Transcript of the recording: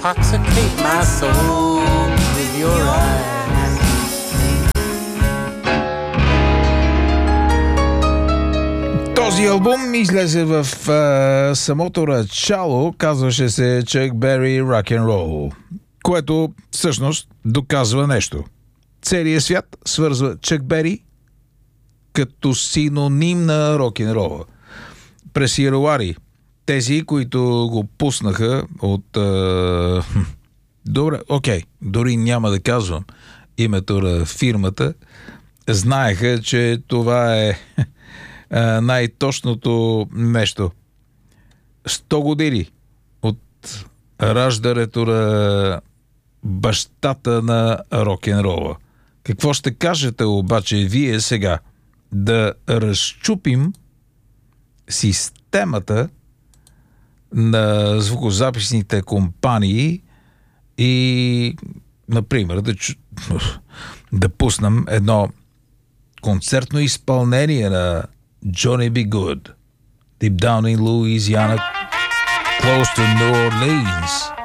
intoxicate my soul with your eyes. Този албум излезе в самото начало, казваше се Чак Бери Rock and Roll, което всъщност доказва нещо. Целият свят свързва Чак Бери като синоним на рок-н-рола. През януари тези, които го пуснаха от... Добре, окей, дори няма да казвам името на фирмата, знаеха, че това е най-точното нещо. 100 години от раждането на бащата на рок-н-рола. Какво ще кажете обаче вие сега? Да разчупим системата на звукозаписните компании и, например, да пуснем едно концертно изпълнение на Johnny B. Good, Deep Down in Louisiana, Close to New Orleans.